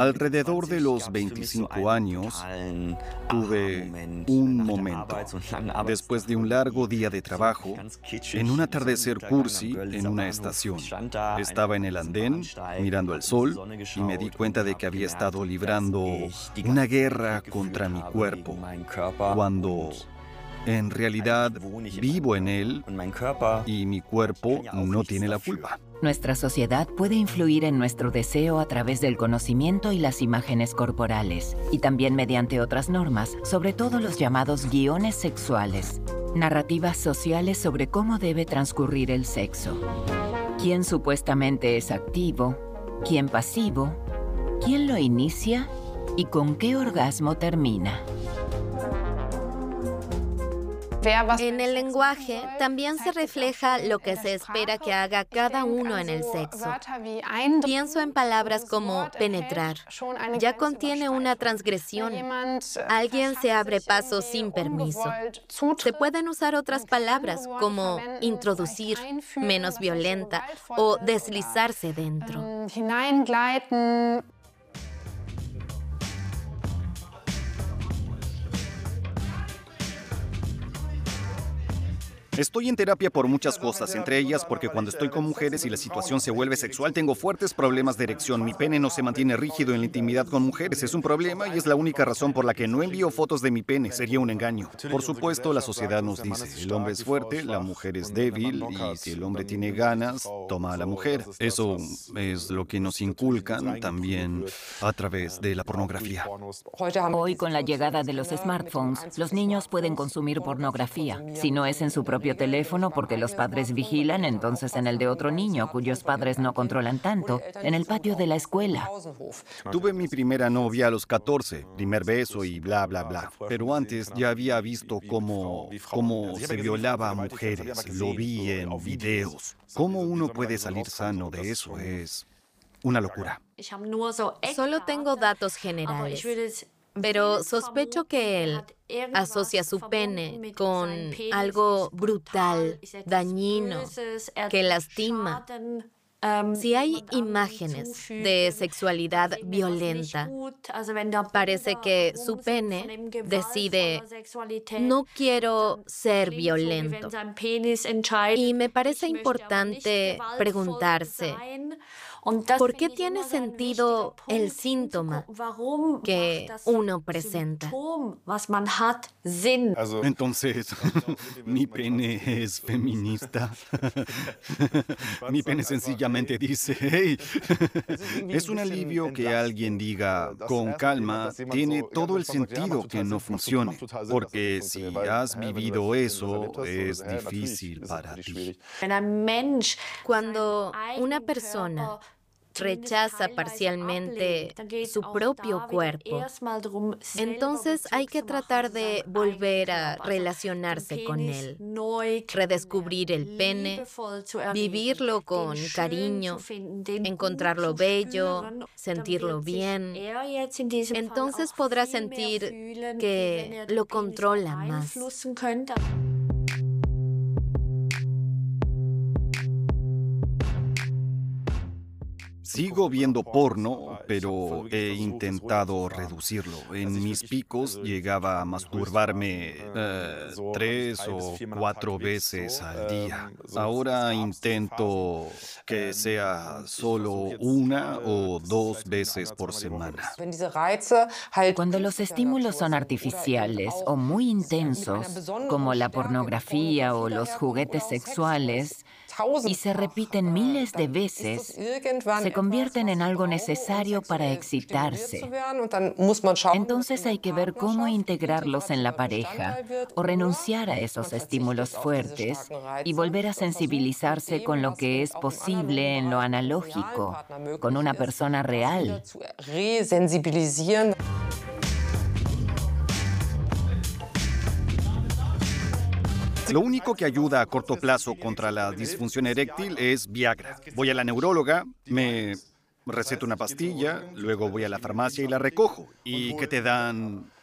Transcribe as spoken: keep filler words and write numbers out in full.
Alrededor de los veinticinco años, tuve un momento, después de un largo día de trabajo, en un atardecer cursi en una estación. Estaba en el andén, mirando al sol, y me di cuenta de que había estado librando una guerra contra mi cuerpo, cuando en realidad vivo en él y mi cuerpo no tiene la culpa. Nuestra sociedad puede influir en nuestro deseo a través del conocimiento y las imágenes corporales, y también mediante otras normas, sobre todo los llamados guiones sexuales, narrativas sociales sobre cómo debe transcurrir el sexo. ¿Quién supuestamente es activo? ¿Quién pasivo? ¿Quién lo inicia? ¿Y con qué orgasmo termina? En el lenguaje también se refleja lo que se espera que haga cada uno en el sexo. Pienso en palabras como penetrar. Ya contiene una transgresión. Alguien se abre paso sin permiso. Se pueden usar otras palabras como introducir, menos violenta, o deslizarse dentro. Estoy en terapia por muchas cosas, entre ellas porque cuando estoy con mujeres y la situación se vuelve sexual, tengo fuertes problemas de erección. Mi pene no se mantiene rígido en la intimidad con mujeres. Es un problema y es la única razón por la que no envío fotos de mi pene. Sería un engaño. Por supuesto, la sociedad nos dice, el hombre es fuerte, la mujer es débil, y si el hombre tiene ganas, toma a la mujer. Eso es lo que nos inculcan también a través de la pornografía. Hoy, con la llegada de los smartphones, los niños pueden consumir pornografía. Si no es en su propio teléfono porque los padres vigilan, entonces en el de otro niño cuyos padres no controlan tanto, en el patio de la escuela. Tuve mi primera novia a los catorce, primer beso y bla, bla, bla. Pero antes ya había visto cómo, cómo se violaba a mujeres. Lo vi en videos. ¿Cómo uno puede salir sano de eso? Es una locura. Solo tengo datos generales, pero sospecho que él asocia su pene con algo brutal, dañino, que lastima. Si hay imágenes de sexualidad violenta, parece que su pene decide, no quiero ser violento. Y me parece importante preguntarse, ¿por qué tiene sentido el síntoma que uno presenta? Entonces, mi pene es feminista. Mi pene sencillamente dice, hey, es un alivio que alguien diga, con calma, tiene todo el sentido que no funcione, porque si has vivido eso, es difícil para ti. Cuando una persona rechaza parcialmente su propio cuerpo, entonces hay que tratar de volver a relacionarse con él, redescubrir el pene, vivirlo con cariño, encontrarlo bello, sentirlo bien. Entonces podrá sentir que lo controla más. Sigo viendo porno, pero he intentado reducirlo. En mis picos llegaba a masturbarme eh, tres o cuatro veces al día. Ahora intento que sea solo una o dos veces por semana. Cuando los estímulos son artificiales o muy intensos, como la pornografía o los juguetes sexuales, y se repiten miles de veces, se convierten en algo necesario para excitarse. Entonces hay que ver cómo integrarlos en la pareja o renunciar a esos estímulos fuertes y volver a sensibilizarse con lo que es posible en lo analógico, con una persona real. Lo único que ayuda a corto plazo contra la disfunción eréctil es Viagra. Voy a la neuróloga, me receta una pastilla, luego voy a la farmacia y la recojo. ¿Y qué te dan